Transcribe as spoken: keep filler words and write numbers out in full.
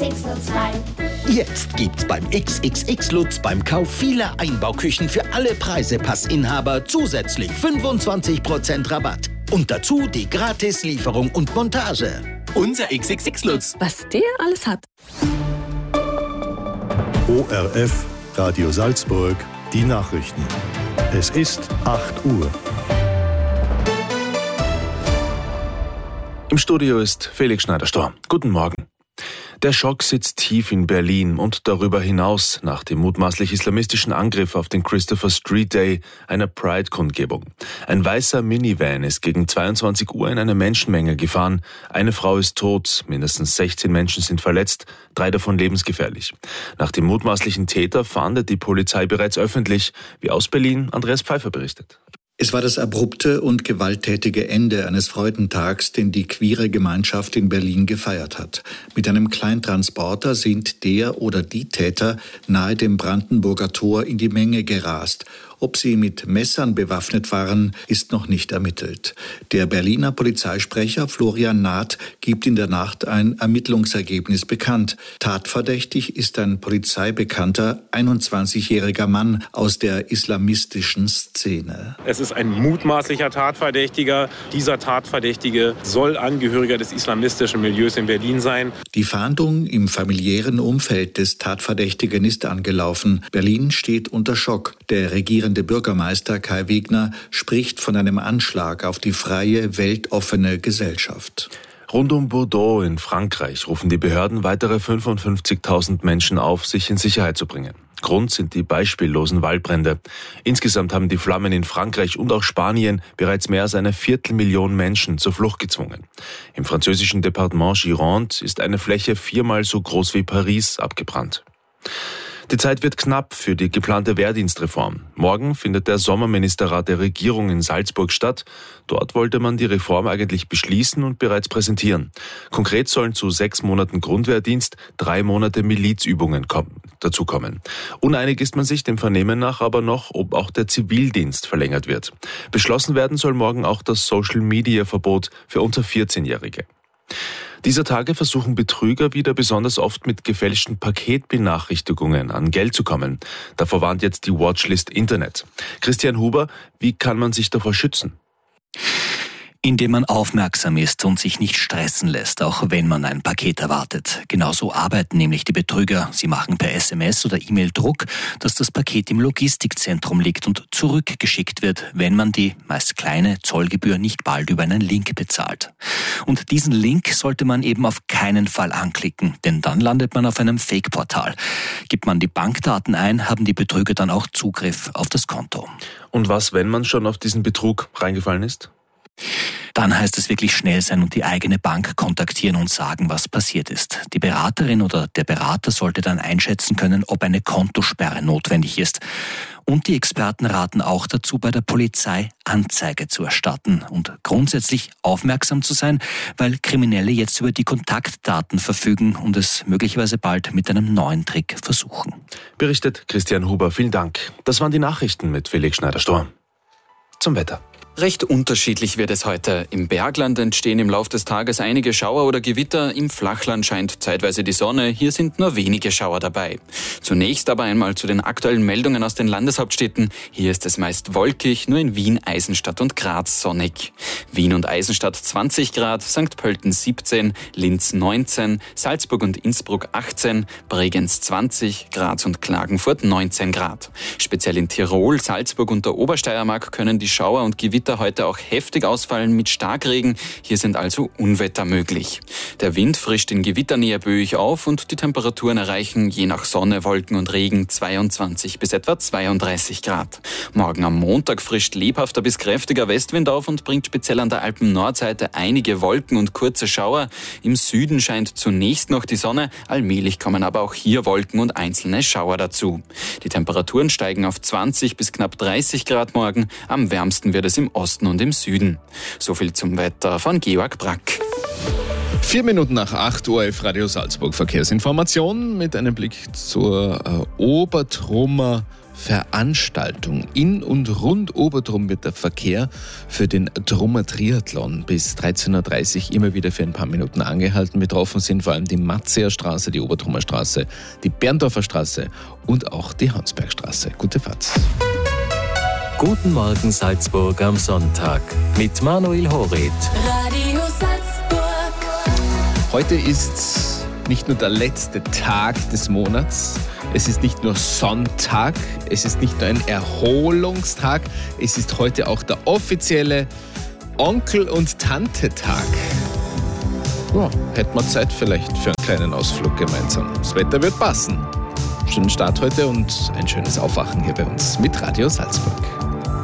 X Lutz rein. Jetzt gibt's beim X X X Lutz beim Kauf vieler Einbauküchen für alle Preisepassinhaber zusätzlich fünfundzwanzig Prozent Rabatt. Und dazu die Gratis-Lieferung und Montage. Unser X X X Lutz. Was der alles hat. O R F, Radio Salzburg, die Nachrichten. Es ist acht Uhr. Im Studio ist Felix Schneider-Storr. Guten Morgen. Der Schock sitzt tief in Berlin und darüber hinaus nach dem mutmaßlich islamistischen Angriff auf den Christopher Street Day, einer Pride-Kundgebung. Ein weißer Minivan ist gegen zweiundzwanzig Uhr in eine Menschenmenge gefahren. Eine Frau ist tot, mindestens sechzehn Menschen sind verletzt, drei davon lebensgefährlich. Nach dem mutmaßlichen Täter fahndet die Polizei bereits öffentlich, wie aus Berlin Andreas Pfeiffer berichtet. Es war das abrupte und gewalttätige Ende eines Freudentags, den die queere Gemeinschaft in Berlin gefeiert hat. Mit einem Kleintransporter sind der oder die Täter nahe dem Brandenburger Tor in die Menge gerast. Ob sie mit Messern bewaffnet waren, ist noch nicht ermittelt. Der Berliner Polizeisprecher Florian Naht gibt in der Nacht ein Ermittlungsergebnis bekannt. Tatverdächtig ist ein polizeibekannter einundzwanzigjähriger Mann aus der islamistischen Szene. Es ist ein mutmaßlicher Tatverdächtiger. Dieser Tatverdächtige soll Angehöriger des islamistischen Milieus in Berlin sein. Die Fahndung im familiären Umfeld des Tatverdächtigen ist angelaufen. Berlin steht unter Schock. Der regierende Der Bürgermeister Kai Wegner spricht von einem Anschlag auf die freie, weltoffene Gesellschaft. Rund um Bordeaux in Frankreich rufen die Behörden weitere fünfundfünfzigtausend Menschen auf, sich in Sicherheit zu bringen. Grund sind die beispiellosen Waldbrände. Insgesamt haben die Flammen in Frankreich und auch Spanien bereits mehr als eine Viertelmillion Menschen zur Flucht gezwungen. Im französischen Departement Gironde ist eine Fläche viermal so groß wie Paris abgebrannt. Die Zeit wird knapp für die geplante Wehrdienstreform. Morgen findet der Sommerministerrat der Regierung in Salzburg statt. Dort wollte man die Reform eigentlich beschließen und bereits präsentieren. Konkret sollen zu sechs Monaten Grundwehrdienst drei Monate Milizübungen kommen, dazukommen. Uneinig ist man sich dem Vernehmen nach aber noch, ob auch der Zivildienst verlängert wird. Beschlossen werden soll morgen auch das Social-Media-Verbot für unter vierzehnjährige. Dieser Tage versuchen Betrüger wieder besonders oft mit gefälschten Paketbenachrichtigungen an Geld zu kommen. Davor warnt jetzt die Watchlist Internet. Christian Huber, wie kann man sich davor schützen? Indem man aufmerksam ist und sich nicht stressen lässt, auch wenn man ein Paket erwartet. Genauso arbeiten nämlich die Betrüger. Sie machen per S M S oder E-Mail Druck, dass das Paket im Logistikzentrum liegt und zurückgeschickt wird, wenn man die meist kleine Zollgebühr nicht bald über einen Link bezahlt. Und diesen Link sollte man eben auf keinen Fall anklicken, denn dann landet man auf einem Fake-Portal. Gibt man die Bankdaten ein, haben die Betrüger dann auch Zugriff auf das Konto. Und was, wenn man schon auf diesen Betrug reingefallen ist? Dann heißt es wirklich schnell sein und die eigene Bank kontaktieren und sagen, was passiert ist. Die Beraterin oder der Berater sollte dann einschätzen können, ob eine Kontosperre notwendig ist. Und die Experten raten auch dazu, bei der Polizei Anzeige zu erstatten und grundsätzlich aufmerksam zu sein, weil Kriminelle jetzt über die Kontaktdaten verfügen und es möglicherweise bald mit einem neuen Trick versuchen. Berichtet Christian Huber. Vielen Dank. Das waren die Nachrichten mit Felix Schneider-Storr. Zum Wetter. Recht unterschiedlich wird es heute. Im Bergland entstehen im Lauf des Tages einige Schauer oder Gewitter. Im Flachland scheint zeitweise die Sonne. Hier sind nur wenige Schauer dabei. Zunächst aber einmal zu den aktuellen Meldungen aus den Landeshauptstädten. Hier ist es meist wolkig, nur in Wien, Eisenstadt und Graz sonnig. Wien und Eisenstadt zwanzig Grad, Sankt Pölten siebzehn, Linz neunzehn, Salzburg und Innsbruck achtzehn, Bregenz zwanzig, Graz und Klagenfurt neunzehn Grad. Speziell in Tirol, Salzburg und der Obersteiermark können die Schauer und Gewitter heute auch heftig ausfallen mit Starkregen. Hier sind also Unwetter möglich. Der Wind frischt in Gewitternähe böig auf und die Temperaturen erreichen je nach Sonne, Wolken und Regen zweiundzwanzig bis etwa zweiunddreißig Grad. Morgen am Montag frischt lebhafter bis kräftiger Westwind auf und bringt speziell an der Alpen-Nordseite einige Wolken und kurze Schauer. Im Süden scheint zunächst noch die Sonne, allmählich kommen aber auch hier Wolken und einzelne Schauer dazu. Die Temperaturen steigen auf zwanzig bis knapp dreißig Grad morgen. Am wärmsten wird es im Osten und im Süden. So viel zum Wetter von Georg Brack. Vier Minuten nach acht Uhr auf Radio Salzburg Verkehrsinformation mit einem Blick zur äh, Obertrummer Veranstaltung. In und rund Obertrum wird der Verkehr für den Trummer Triathlon bis dreizehn Uhr dreißig immer wieder für ein paar Minuten angehalten. Betroffen sind vor allem die Matzeer Straße, die Obertrummer Straße, die Berndorfer Straße und auch die Hansbergstraße. Gute Fahrt. Guten Morgen Salzburg am Sonntag mit Manuel Horit. Radio Salzburg. Heute ist nicht nur der letzte Tag des Monats, es ist nicht nur Sonntag, es ist nicht nur ein Erholungstag, es ist heute auch der offizielle Onkel- und Tante-Tag. Ja, hätten wir Zeit vielleicht für einen kleinen Ausflug gemeinsam. Das Wetter wird passen. Schönen Start heute und ein schönes Aufwachen hier bei uns mit Radio Salzburg.